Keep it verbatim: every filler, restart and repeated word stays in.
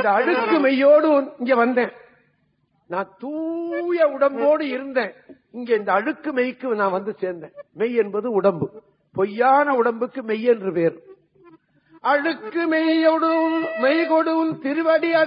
இந்த அழுக்கு மெய்யோடு இங்க வந்தேன். நான் தூய உடம்போடு இருந்தேன். இங்க இந்த அழுக்கு மெய்க்கு நான் வந்து சேர்ந்தேன். மெய் என்பது உடம்பு. பொய்யான உடம்புக்கு மெய் என்று பேர். அழுக்கு மெய்யோடும் மெய் கொடும் திருவடி